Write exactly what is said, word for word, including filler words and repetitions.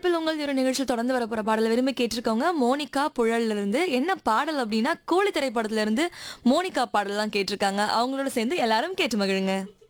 அழைப்பில் உங்கள் ஒரு நிகழ்ச்சியில் தொடர்ந்து வரப்போற பாடலை விரும்பி கேட்டிருக்கவங்க மோனிகா புழல்ல இருந்து. என்ன பாடல் அப்படின்னா, கூலி திரைப்படத்துல இருந்து மோனிகா பாடல் தான் கேட்டிருக்காங்க. அவங்களோட சேர்ந்து எல்லாரும் கேட்டு மகிழுங்க.